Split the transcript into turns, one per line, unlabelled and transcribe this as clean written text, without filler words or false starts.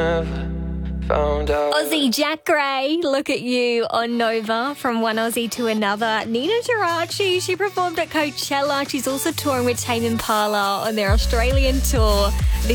Found out.
Aussie Jack Gray, Look at You on Nova. From one Aussie to another. Nina Geraci, she performed at Coachella. She's also touring with Tame Impala on their Australian tour.